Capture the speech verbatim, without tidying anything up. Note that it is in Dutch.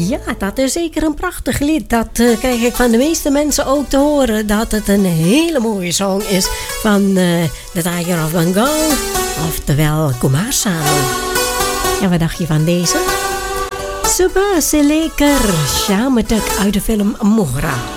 Ja, dat is zeker een prachtig lied. Dat uh, krijg ik van de meeste mensen ook te horen. Dat het een hele mooie song is van uh, The Tiger of Bengal. Oftewel Kumar Sanu. En wat dacht je van deze? Subha se lekar Sham tak uit de film Mohra.